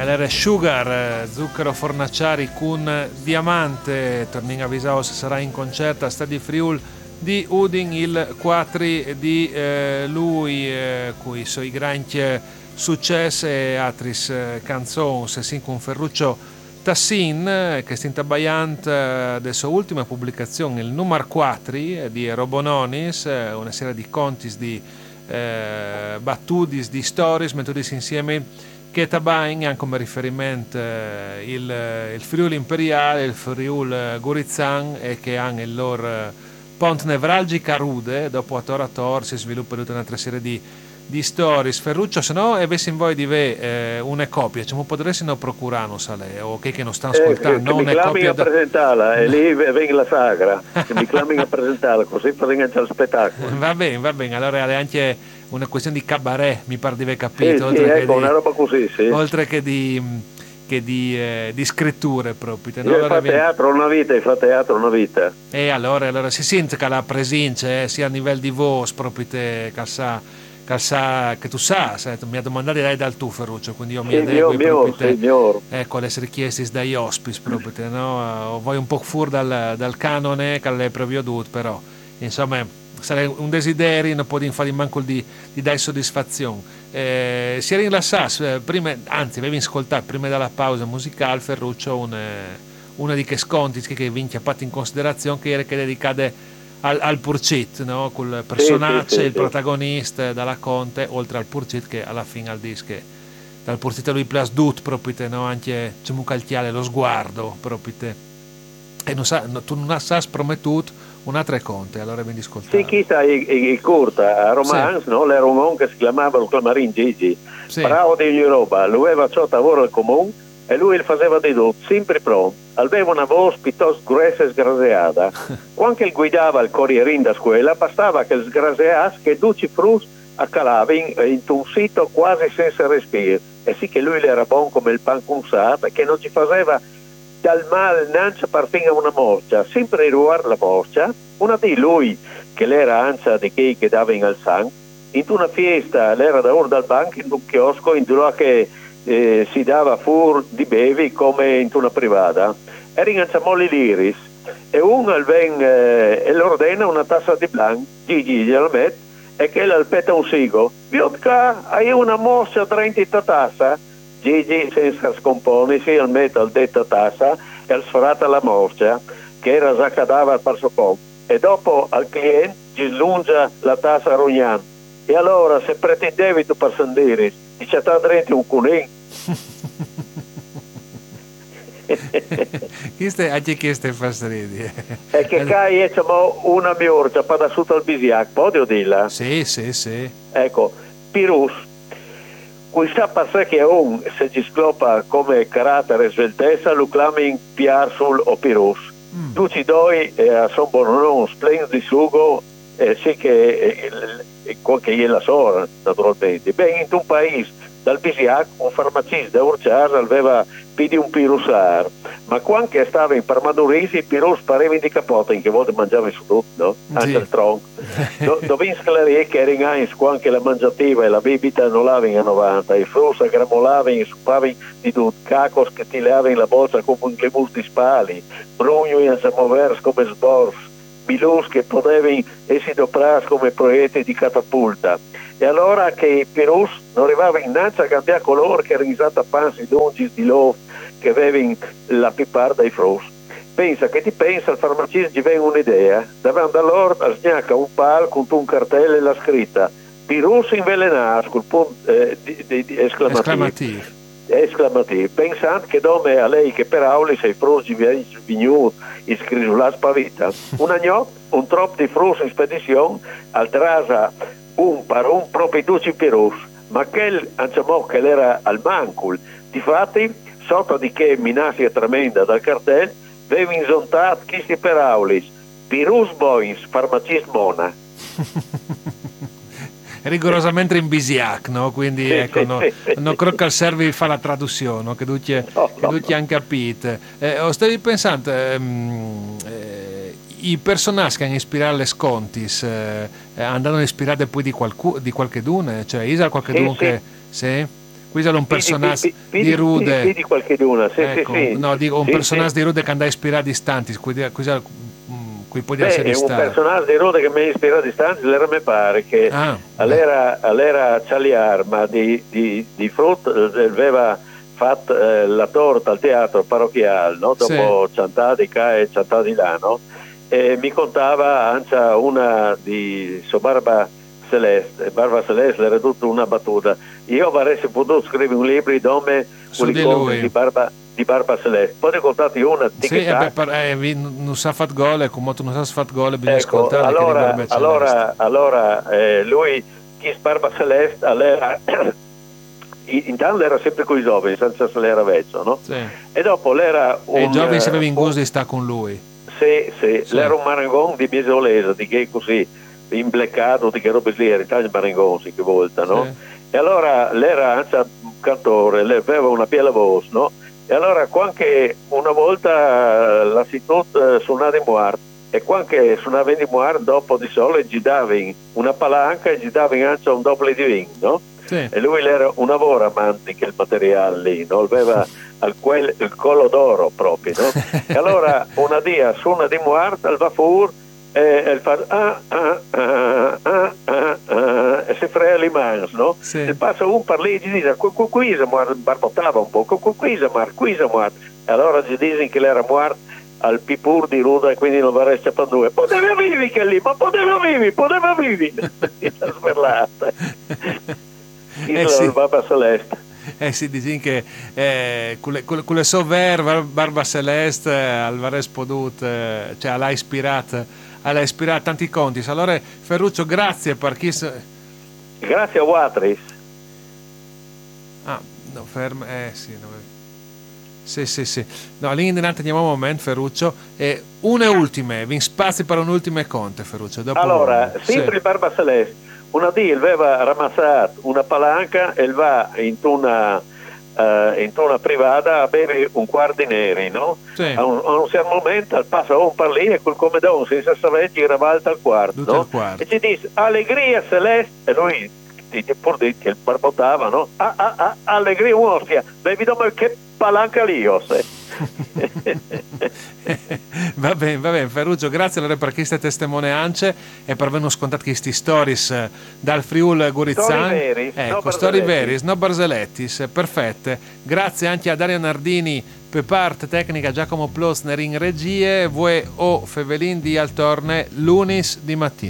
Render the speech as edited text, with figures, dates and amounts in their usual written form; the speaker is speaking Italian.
Allora Sugar, zucchero fornaciari con diamante, torniamo a Visao se sarà in concerto a Stadi Friul di Udin il 4 di lui, cui i grandi successi e altre canzoni, se con Ferruccio Tassin, che sta intabaiando della sua ultima pubblicazione, il numero 4 di Robononis, una serie di conti di battudis, di stories, metodis insieme che tabain ha come riferimento il Friuli Imperiale, il Friul Gurizan e che hanno il loro pont nevralgica rude, dopo a tor si sviluppa tutta un'altra serie di stories. Ferruccio, se no avessi in voi di una copia, cioè, potresti no procurare, sale, o che non stanno ascoltando, che mi clami a presentarla e lì venga la sagra, che mi clami a presentarla, così facciamo il spettacolo. Va bene, allora è anche una questione di cabaret, mi pare di aver capito. Sì, ecco, una roba così, sì. Oltre che di scritture proprio. No? Io fa teatro una vita. E allora si sente che la presenza sia a livello di voce proprio te, che tu sai, mi ha domandato lei dal tu Ferruccio, quindi io mi adeguo proprio te, con le richieste dagli ospiti proprio te, no? Vuoi un po' fuori dal canone che l'hai previsto, però insomma sarebbe un desiderio, non può fare manco di dare soddisfazione. Si era rilassato prima, anzi avevi ascoltato prima della pausa musicale Ferruccio una di che sconti che vi chiappate in considerazione che era che dedicate al Purcit, no? Col personaggio, il protagonista dalla Conte, oltre al Purcit che alla fine al disco dal Purcit lui plus dut proprio te, no? Anche c'è un calciale lo sguardo proprio te. E tu non sai promettuto un'altra Conte, allora vi ascoltate. Sì, chi sta in corta a Romans, no? Le Romon che si chiamavano Clamarin Gigi, bravo di roba, lui aveva ciò lavoro al comune e lui il faceva di tutto, sempre pronto. Aveva una voce piuttosto gruesa e sgraseata. Quando il guidava il corrierin da scuola, bastava che sgraseasse che duci frus accalava in un sito quasi senza respiro. E sì che lui era buono come il pan cunsato e che non ci faceva dal male neanche perfino a una morcia, sempre riguardo la morcia. Una di lui, che l'era ancia di chi che dava in al sangue, in una fiesta, l'era da uno dal banco, in un chiosco, in dove che si dava fur di bevi come in una privata, e ringanciamò l'iris e uno e lo ordena una tassa di blanc, Gigi gliela mette e che le alpetta un sigo, Viotka, hai una mossa 30 tassa? Gigi senza scompone si mette al detta tassa e sforata la morcia che era già cadava al parsopom e dopo al cliente gli slungia la tassa rognando e allora se pretendevi tu per sandire ti c'è dentro un cunin anche queste fastidio e che cai una miorcia per da sotto al bisiac podio dirla? Sì ecco Pirus cui sa passare che se ci sclopa come carattere sveltezza lo clami piar sul o Pirus tu ci doi sono buono un splendido di sugo sì che qualche gliela so naturalmente in un paese dal Bisiac un farmacista da Urciar aveva pidi un pirusar ma quando stava in Parmadurisi il pirus pareva di capote in che volte mangiava su tutto no? Anche il tronco dove sclarire che era in Heinz quando la mangiativa e la bibita non l'aveva in 90 i frus aggramolavi e supavi di tutto cacos che ti levavi in la boccia come un glemus di spali brugno in samovers come sborf bilus che potevi essi dopras come proiettili di catapulta e allora che il Pirus non arrivava innanzi a cambiare colore che era risata panzi d'ungis di lof che aveva la pipar dai frus. Pensa che ti pensa al farmacista gli viene un'idea davanti a loro snacca un pal con un cartello e la scritta Pirus invelenat col punto esclamativo pensando che nome a lei che per auli sei frus gli viene vignuto e scriso la spavita un trop di frus in spedizione al trasa un proprio Pirus ma che era al mancul difatti sotto di che minaccia tremenda dal cartel avevi inzontato chisti per aulis Pirus boins farmacist mona rigorosamente in Bisiac, no? Quindi sì, ecco, sì. non credo che serve fa la traduzione, no? Che tutti hanno capito. Stavi pensando i personaggi che hanno ispirato le Scontis andranno ispirate poi di qualche dune, cioè Isa qualche dune che sì? Qui c'è un personaggio di Rude. Di qualche d'una, Ecco, sì. No, dico un personaggio di Rude che andava a ispirare distanti, qui può essere di un personaggio di Rude che mi ispira distanti, mi pare che all'era Cialiar, ma di Frut aveva fatto la torta al teatro parrocchiale, no? Dopo Ciantà di qua e Ciantà di là, no? E mi contava anche una di Barba Celeste era tutta una battuta. Io avrei potuto scrivere un libro dove di Barba Celeste, poi ne contate una non sa fatto gol, e come tu non sa fatto gol bisogna ascoltare. Allora lui chi Barba Celeste allora intanto era sempre con i giovani senza se l'era vecchio, no? E dopo l'era e i giovani si aveva in gusto di sta con lui, l'era un marangon di Miesolese di che così imbleccato di che robe lì era in marangon che volta, no? E allora l'era anche un cantore, lei aveva una bella voce, no? E allora quando una volta la città suonava in muart e quando suonava in muart dopo di sole gli davi una palanca e gli davi anche un doppio di vino, no? E lui era una vora amante che il materiale lì, no? Aveva il collo d'oro proprio, no? E allora una dia suona di muart al vafur e fa e si frega le mani, no? E passa un per lì e gli dice qui si barbottava un po', qui si muart e allora gli dicono che l'era muart al pipur di Ruda e quindi non va resta per due poteva vivi che lì, ma poteva vivi la sperlata il Barba Celeste si dice che con le sover Barba Celeste al Vares Podut cioè l'ha ispirato tanti conti. Allora Ferruccio, grazie per chi grazie a Watris fermo sì no, lì in andiamo un momento Ferruccio e una ultima vi spazi per un'ultima conte Ferruccio dopo allora sempre il Barba Celeste una dì aveva ramassato una palanca e va in una privata a bere un quarto di neri, no? A un certo momento al passo un par lì e col comedone senza sapere giravalta al quarto, no? E ci dice allegria Celeste e lui pur di che barbottava, no? Allegria mortia, devi domani che palanca lì va bene Ferruccio, grazie allora per queste testimonianze e per averci scontato questi stories dal Friul Gurizzan, storie vere, no barzellettis, perfette. Grazie anche a Dario Nardini per parte tecnica, Giacomo Plosner in regie, voi o Fevelin di Altorne lunis di mattina.